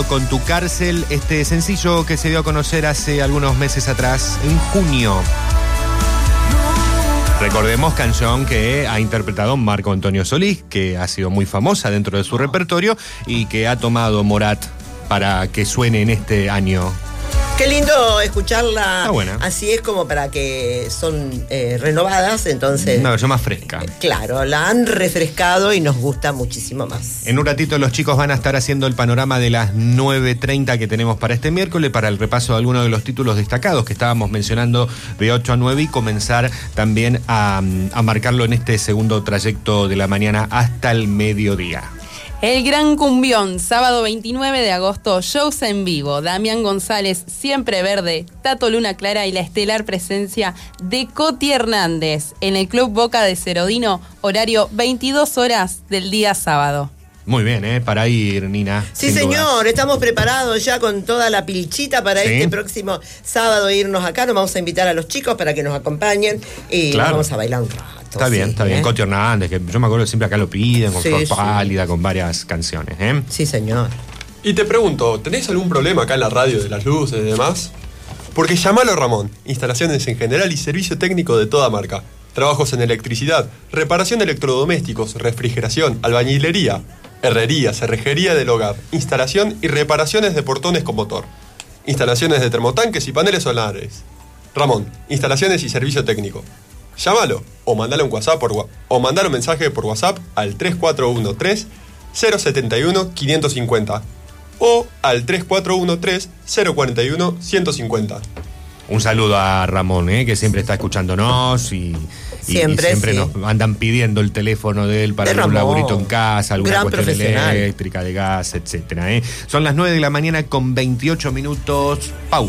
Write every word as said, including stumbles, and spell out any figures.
Con tu cárcel, este sencillo que se dio a conocer hace algunos meses atrás, en junio. Recordemos, canción que ha interpretado Marco Antonio Solís, que ha sido muy famosa dentro de su repertorio y que ha tomado Morat para que suene en este año. Qué lindo escucharla. Está buena. Así es como para que son eh, renovadas, entonces. Una versión más fresca. Eh, claro, la han refrescado y nos gusta muchísimo más. En un ratito los chicos van a estar haciendo el panorama de las nueve treinta que tenemos para este miércoles, para el repaso de algunos de los títulos destacados que estábamos mencionando de ocho a nueve y comenzar también a, a marcarlo en este segundo trayecto de la mañana hasta el mediodía. El Gran Cumbión, sábado veintinueve de agosto, shows en vivo. Damián González, Siempre Verde, Tato Luna Clara y la estelar presencia de Coti Hernández en el Club Boca de Cerodino, horario veintidós horas del día sábado. Muy bien, ¿eh? Para ir, Nina. Sí, señor, dudas. Estamos preparados ya con toda la pilchita para ¿Sí? este próximo sábado irnos acá. Nos vamos a invitar a los chicos para que nos acompañen y claro. vamos a bailar un rato. Está bien, sí, está ¿eh? bien. Coti Hernández, que yo me acuerdo que siempre acá lo piden, con sí, Flor sí. Pálida, con varias canciones, ¿eh? Sí, señor. Y te pregunto, ¿tenés algún problema acá en la radio de las luces y demás? Porque llamalo a Ramón, instalaciones en general y servicio técnico de toda marca. Trabajos en electricidad, reparación de electrodomésticos, refrigeración, albañilería, herrería, cerrejería del hogar, instalación y reparaciones de portones con motor. Instalaciones de termotanques y paneles solares. Ramón, instalaciones y servicio técnico. Llámalo o mandale un WhatsApp por, o mandale un mensaje por WhatsApp al tres cuatro uno tres cero siete uno cinco cinco cero o al tres cuatro uno tres cero cuatro uno uno cinco cero. Un saludo a Ramón, ¿eh? Que siempre está escuchándonos y, y siempre, y siempre sí. nos andan pidiendo el teléfono de él para de algún Ramón. laburito en casa, alguna Gran cuestión profesional. eléctrica, de gas, etcétera, ¿eh? Son las nueve de la mañana con veintiocho minutos. Pausa.